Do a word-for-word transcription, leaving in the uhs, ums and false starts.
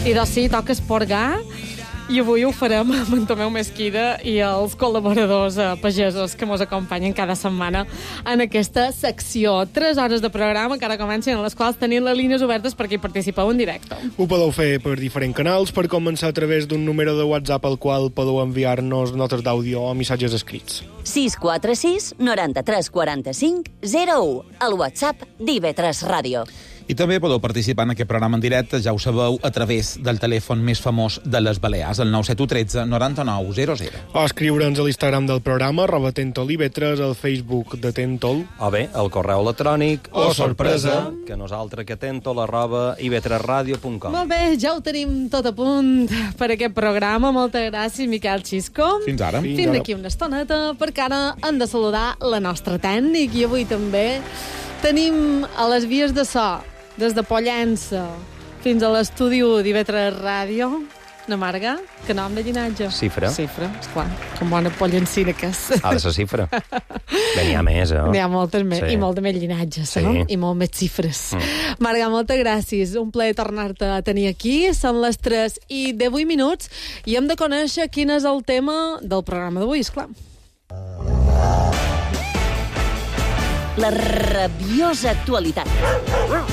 I doncs sí, toca esporgar, i avui ho farem amb en Tomeu Mesquida i els col·laboradors eh, pagesos que ens acompanyen cada setmana en aquesta secció. Tres hores de programa que ara comencen, en les quals tenim les línies obertes perquè hi participeu en directe. Ho podeu fer per diferents canals, per començar a través d'un número de WhatsApp al qual podeu enviar-nos notes d'àudio o missatges escrits. sis quatre sis noranta-tres quaranta-cinc zero u, el WhatsApp d'I V tres Ràdio. I també podeu participar en aquest programa en directe, ja ho sabeu, a través del telèfon més famós de les Balears, el nou set u tretze noranta-nou zero zero. O escriure'ns a l'Instagram del programa, arroba Tentol I V tres, al Facebook de Tentol. O bé, el correu electrònic, o sorpresa, que nosaltres que tentol arroba i v tres radio punt com. Molt bé, ja ho tenim tot a punt per aquest programa. Moltes gràcies, Miquel Xisco. Fins ara. Fins d'aquí una estoneta, perquè ara hem de saludar la nostra tècnic, i avui també tenim a les vies de so, des de Pollença fins a l'estudi d'I V tres Ràdio, na Marga, que nom de llinatge? Cifra. Cifra, esclar, com bona pollencina que és. Ha de ser cifra. Ben, hi ha més, eh? N'hi ha moltes més, Sí. i molt de més llinatges, Sí. no? I molt més xifres. Mm. Marga, moltes gràcies. Un plaer tornar-te a tenir aquí. Són les tres i divuit minuts i hem de conèixer quin és el tema del programa d'avui, esclar. La rabiosa actualitat.